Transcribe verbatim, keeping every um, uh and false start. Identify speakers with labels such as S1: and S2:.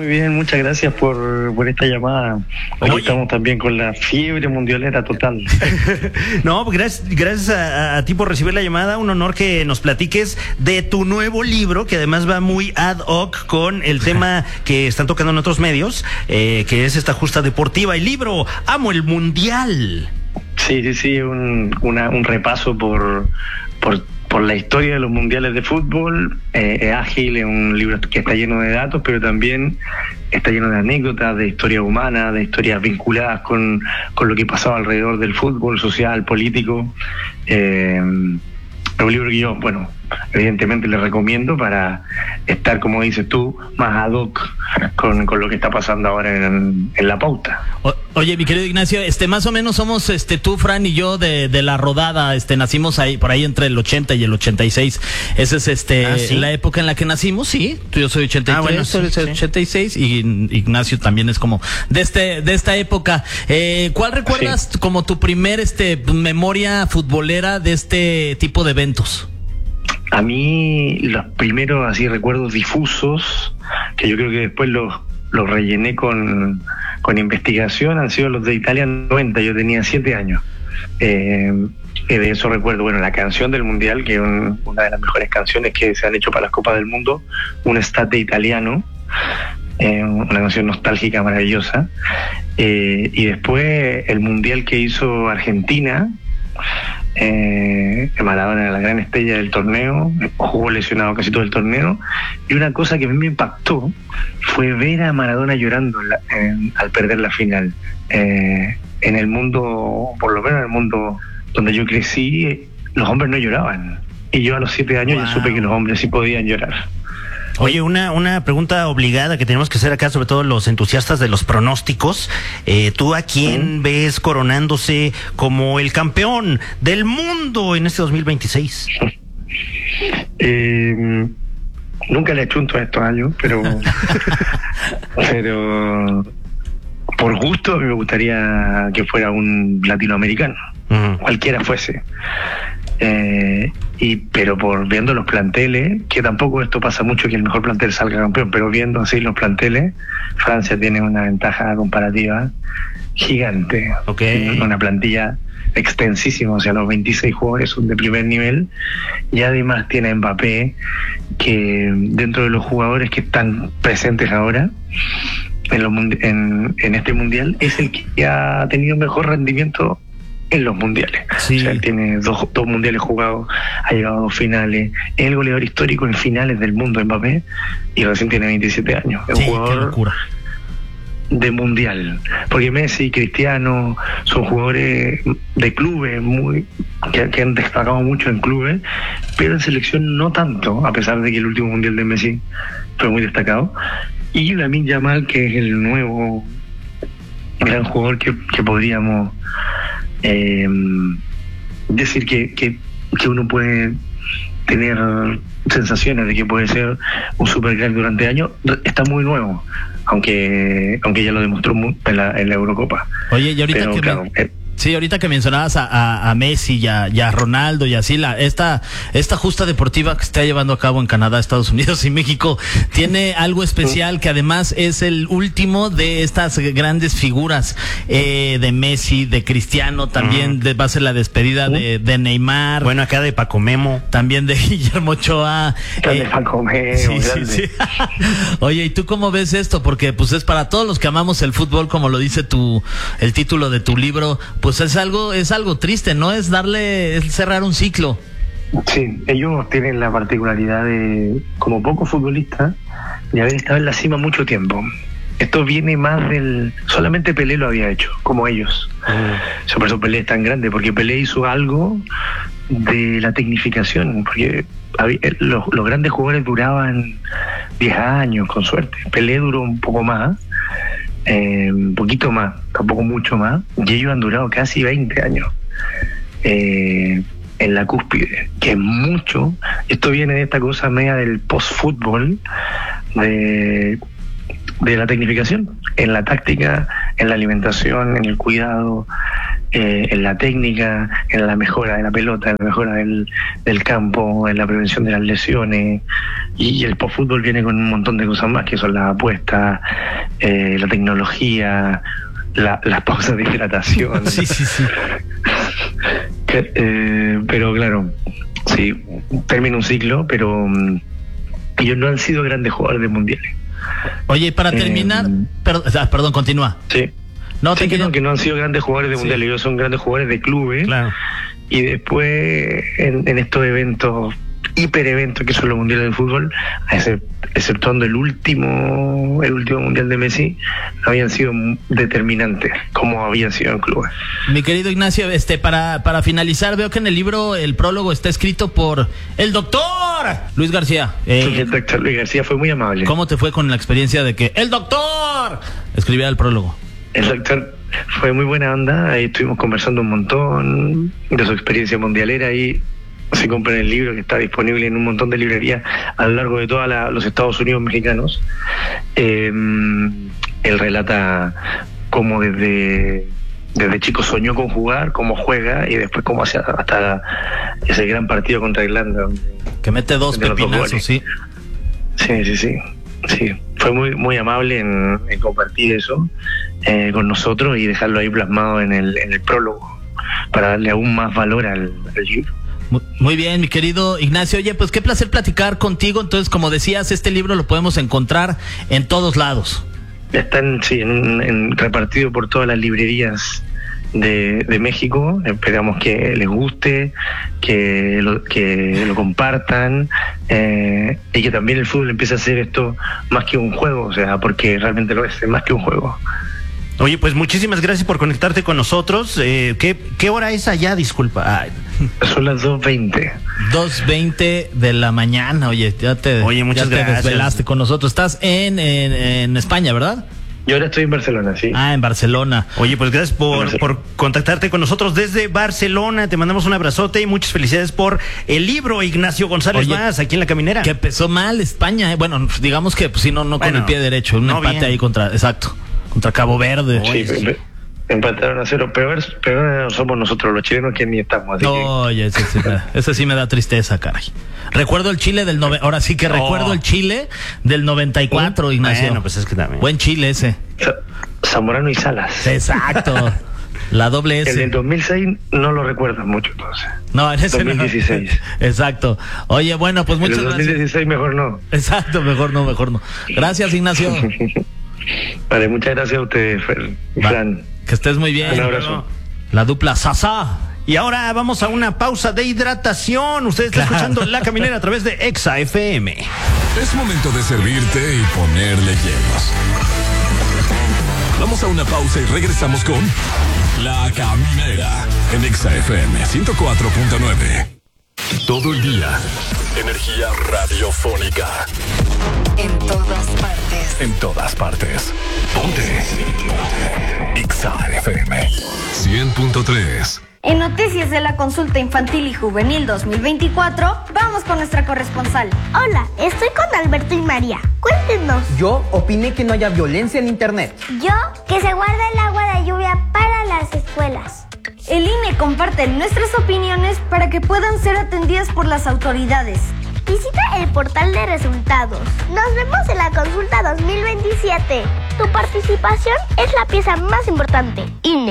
S1: muy bien, muchas gracias por, por esta llamada. Aquí Oye. Estamos también con la fiebre mundialera total.
S2: No, gracias, gracias a, a ti por recibir la llamada. Un honor que nos platiques de tu nuevo libro, que además va muy ad hoc con el tema que están tocando en otros medios, eh, que es esta justa deportiva. El libro Amo el Mundial.
S1: Sí, sí, sí, un, una, un repaso por... por por la historia de los mundiales de fútbol. eh, es ágil, es un libro que está lleno de datos, pero también está lleno de anécdotas, de historias humanas, de historias vinculadas con, con lo que pasaba alrededor del fútbol, social, político. Eh, es un libro que yo, bueno, evidentemente le recomiendo para estar, como dices tú, más ad hoc con, con lo que está pasando ahora en, en la pauta.
S3: O, oye, mi querido Ignacio, este más o menos somos este tú, Fran y yo de, de la rodada, este nacimos ahí por ahí entre el ochenta y el ochenta y seis. Esa es este ah, ¿sí? la época en la que nacimos, sí. Tú yo soy ochenta y tres, ah, bueno, sí, sí. ochenta y seis y Ignacio también es como de este de esta época. Eh, ¿cuál recuerdas sí. como tu primer este memoria futbolera de este tipo de eventos?
S1: A mí los primeros así recuerdos difusos, que yo creo que después los, los rellené con, con investigación, han sido los de Italia noventa. Yo tenía siete años. Eh, y de eso recuerdo, bueno, la canción del Mundial, que es un, una de las mejores canciones que se han hecho para las Copas del Mundo, un estate italiano, eh, una canción nostálgica maravillosa. Eh, y después el Mundial que hizo Argentina. Eh, Maradona era la gran estrella del torneo, jugó lesionado casi todo el torneo, y una cosa que a mí me impactó fue ver a Maradona llorando en la, en, al perder la final. Eh, en el mundo, por lo menos en el mundo donde yo crecí, los hombres no lloraban, y yo a los siete años wow. ya supe que los hombres sí podían llorar.
S2: Oye, una una pregunta obligada que tenemos que hacer acá, sobre todo los entusiastas de los pronósticos. Eh, ¿Tú a quién ¿Mm? ves coronándose como el campeón del mundo en este dos mil veintiséis?
S1: Eh, nunca le achunto a estos años, pero pero por gusto a mí me gustaría que fuera un latinoamericano, uh-huh. cualquiera fuese. Eh, y pero por viendo los planteles, que tampoco esto pasa mucho que el mejor plantel salga campeón, pero viendo así los planteles, Francia tiene una ventaja comparativa gigante.
S2: Okay.
S1: Una plantilla extensísima, o sea, los veintiséis jugadores son de primer nivel, y además tiene Mbappé, que dentro de los jugadores que están presentes ahora en, los, en, en este mundial, es el que ha tenido mejor rendimiento en los mundiales. Sí. O sea, él tiene dos, dos mundiales jugados, ha llegado a dos finales, es el goleador histórico en finales del mundo, Mbappé, y recién tiene veintisiete años. Es sí, un jugador de mundial, porque Messi y Cristiano son jugadores de clubes muy que, que han destacado mucho en clubes, pero en selección no tanto, a pesar de que el último mundial de Messi fue muy destacado. Y Lamine Yamal, que es el nuevo gran jugador que, que podríamos Eh, decir que, que, que uno puede tener sensaciones de que puede ser un super crack durante años, está muy nuevo, aunque aunque ya lo demostró en la, en la Eurocopa.
S3: Oye, y ahorita Pero, que claro, me... eh, sí, ahorita que mencionabas a, a, a Messi y a, y a Ronaldo y así, la, esta, esta justa deportiva que se está llevando a cabo en Canadá, Estados Unidos y México, tiene algo especial, que además es el último de estas grandes figuras, eh, de Messi, de Cristiano, también de, va a ser la despedida de, de Neymar.
S2: Bueno, acá de Paco Memo.
S3: También de Guillermo Ochoa.
S1: Eh, de Paco Memo. Sí, sí, sí.
S3: Oye, ¿y tú cómo ves esto? Porque pues es para todos los que amamos el fútbol, como lo dice tu, el título de tu libro, pues es algo, es algo triste, ¿no? Es darle, es cerrar un ciclo.
S1: Sí, ellos tienen la particularidad de, como pocos futbolistas, de haber estado en la cima mucho tiempo. Esto viene más del... Solamente Pelé lo había hecho, como ellos. Mm. Por eso Pelé es tan grande, porque Pelé hizo algo de la tecnificación, porque había, los, los grandes jugadores duraban diez años, con suerte. Pelé duró un poco más, eh, un poquito más, tampoco mucho más, y ellos han durado casi veinte años eh, en la cúspide, que es mucho. Esto viene de esta cosa media del post-fútbol, de... de la tecnificación, en la táctica, en la alimentación, en el cuidado, eh, en la técnica, en la mejora de la pelota, en la mejora del, del campo, en la prevención de las lesiones, y, y el postfútbol viene con un montón de cosas más, que son las apuestas, eh, la tecnología, la, las pausas de hidratación.
S3: Sí, sí, sí.
S1: que, eh, pero claro, sí, termina un ciclo, pero um, ellos no han sido grandes jugadores de mundiales.
S3: Oye, para terminar, eh, per, ah, perdón, continúa.
S1: Sí.
S3: No,
S1: sí,
S3: te
S1: que,
S3: quiero...
S1: no, que no han sido grandes jugadores de sí. mundiales, ellos son grandes jugadores de clubes.
S2: Claro.
S1: Y después, en, en estos eventos, hiper eventos que son los mundiales de fútbol, exceptuando el último, el último mundial de Messi, habían sido determinantes, como habían sido en clubes.
S3: Mi querido Ignacio, este, para, para finalizar, veo que en el libro el prólogo está escrito por el doctor Luis García.
S1: Eh, el doctor Luis García fue muy amable.
S3: ¿Cómo te fue con la experiencia de que el doctor escribía el prólogo?
S1: El doctor fue muy buena onda, ahí estuvimos conversando un montón de su experiencia mundialera y se compra en el libro que está disponible en un montón de librerías a lo largo de todos los Estados Unidos mexicanos. Eh, él relata cómo desde, desde chico soñó con jugar, cómo juega y después cómo hace hasta ese gran partido contra Irlanda.
S3: Que mete dos pepinazos, sí.
S1: Sí, sí, sí. Sí, fue muy muy amable en, en compartir eso eh, con nosotros y dejarlo ahí plasmado en el, en el prólogo para darle aún más valor al, al libro.
S3: Muy bien, mi querido Ignacio. Oye, pues qué placer platicar contigo. Entonces, como decías, este libro lo podemos encontrar en todos lados.
S1: Están, sí, en, en, repartido por todas las librerías de, de México. Esperamos que les guste, que lo, que lo compartan eh, y que también el fútbol empiece a hacer esto más que un juego, o sea, porque realmente lo es, es más que un juego.
S2: Oye, pues muchísimas gracias por conectarte con nosotros. Eh, ¿qué, ¿Qué hora es allá? Disculpa. Ay.
S1: Son las dos veinte.
S3: dos veinte de la mañana. Oye, ya te,
S2: Oye, muchas
S3: ya te
S2: gracias.
S3: desvelaste con nosotros. Estás en, en, en España, ¿verdad?
S1: Yo ahora estoy en Barcelona, sí.
S3: Ah, en Barcelona.
S2: Oye, pues gracias por, por contactarte con nosotros desde Barcelona. Te mandamos un abrazote y muchas felicidades por el libro, Ignacio González Vaz, aquí en La Caminera.
S3: Que empezó mal España. Eh. Bueno, digamos que pues, sí, no, no bueno, con el pie derecho. Un no empate bien. ahí contra, exacto, contra Cabo Verde.
S1: Sí, sí. Empataron a cero. Peor, peor somos nosotros los chilenos que ni estamos. Así
S3: no,
S1: que...
S3: oye, ese, ese, ese sí me da tristeza, caray. Recuerdo el Chile del nove... ahora sí que oh. recuerdo el Chile del noventa y cuatro, Ignacio.
S2: Bueno, pues es que también.
S3: Buen Chile ese.
S1: Zamorano y Salas.
S3: Exacto. La doble S.
S1: El del dos mil seis no lo recuerdas mucho, entonces.
S3: No, en ese
S1: dos mil dieciséis.
S3: No. Exacto. Oye, bueno, pues muchas gracias.
S1: En el dos mil dieciséis mejor no.
S3: Exacto, mejor no, mejor no. Gracias, Ignacio.
S1: Vale, muchas gracias a ustedes, Fran.
S3: Que estés muy bien.
S1: Un abrazo.
S3: La dupla Sasa.
S2: Y ahora vamos a una pausa de hidratación. Usted está claro. escuchando La Caminera a través de Exa F M.
S4: Es momento de servirte y ponerle hielos. Vamos a una pausa y regresamos con La Caminera en Exa F M ciento cuatro punto nueve. Todo el día. Energía radiofónica.
S5: En todas partes.
S4: En todas partes. Ponte. Exa F M cien punto tres.
S6: En noticias de la consulta infantil y juvenil dos mil veinticuatro, vamos con nuestra corresponsal.
S7: Hola, estoy con Alberto y María. Cuéntenos.
S8: Yo opiné que no haya violencia en internet.
S7: Yo, que se guarde el agua de lluvia para las escuelas.
S6: El I N E comparte nuestras opiniones para que puedan ser atendidas por las autoridades.
S7: Visita el portal de resultados. Nos vemos en la consulta dos mil veintisiete. Tu participación es la pieza más importante. I N E.